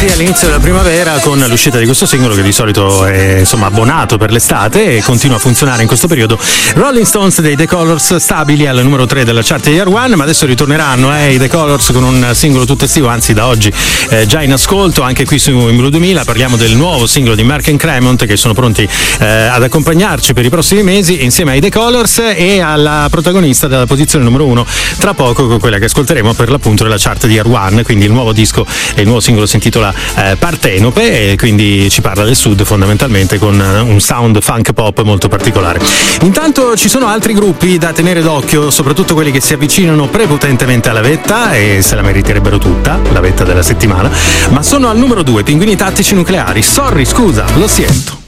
pronti all'inizio della primavera con l'uscita di questo singolo che di solito è insomma abbonato per l'estate e continua a funzionare in questo periodo. Rolling Stones dei The Colors, stabili al numero 3 della chart di Year One, ma adesso ritorneranno i The Colors con un singolo tutto estivo, anzi da oggi già in ascolto anche qui su In Blue 2000. Parliamo del nuovo singolo di Mark & Cremont, che sono pronti ad accompagnarci per i prossimi mesi insieme ai The Colors e alla protagonista della posizione numero 1 tra poco, con quella che ascolteremo per l'appunto della chart di Year One. Quindi il nuovo disco e il nuovo singolo si intitola Partenope e quindi ci parla del sud fondamentalmente, con un sound funk pop molto particolare. Intanto ci sono altri gruppi da tenere d'occhio, soprattutto quelli che si avvicinano prepotentemente alla vetta, e se la meriterebbero tutta, la vetta della settimana, ma sono al numero 2, Pinguini Tattici Nucleari. Sorry, scusa, lo siento.